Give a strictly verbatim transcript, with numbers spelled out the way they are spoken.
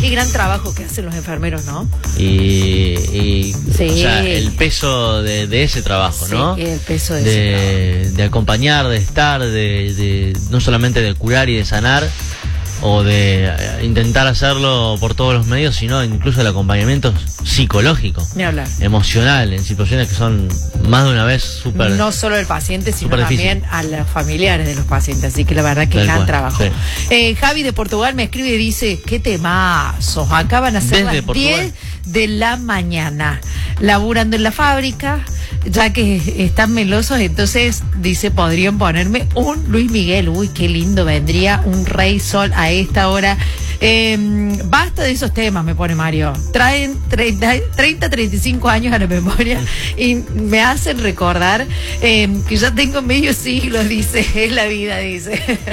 Qué gran trabajo que hacen los enfermeros, ¿no? Y, y sí. o sea, el peso de, de ese trabajo, ¿no? Sí, el peso de, de ese trabajo. De acompañar, de estar, de, de no solamente de curar y de sanar, o de intentar hacerlo por todos los medios, sino incluso el acompañamiento psicológico, Ni hablar. emocional, en situaciones que son más de una vez súper... No solo el paciente, sino super también difícil. a los familiares de los pacientes. Así que la verdad que Tal gran cual, trabajo. sí. Eh, Javi de Portugal me escribe y dice, qué temazos. Acaban a ser Desde las Portugal. diez de la mañana, laburando en la fábrica, ya que están melosos, entonces dice, podrían ponerme un Luis Miguel. Uy, qué lindo, vendría un Rey Sol a esta hora. Eh, basta de esos temas, me pone Mario. Traen treinta, treinta y cinco años a la memoria y me hacen recordar eh, que ya tengo medio siglo, dice, es la vida, dice.